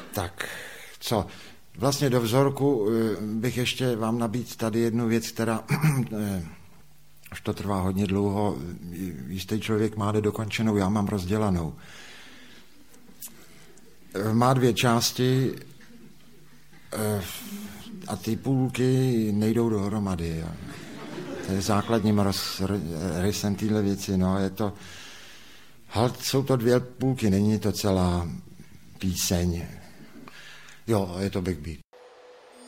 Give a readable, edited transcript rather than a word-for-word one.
Tak, co? Vlastně do vzorku bych ještě vám nabídl tady jednu věc, která už to trvá hodně dlouho, jistý člověk má nedokončenou, já mám rozdělanou. Má 2 části a ty půlky nejdou dohromady. To je základním rysem téhle věci. No, je to, jsou to 2 půlky, není to celá píseň. Jo, je to Backbeat.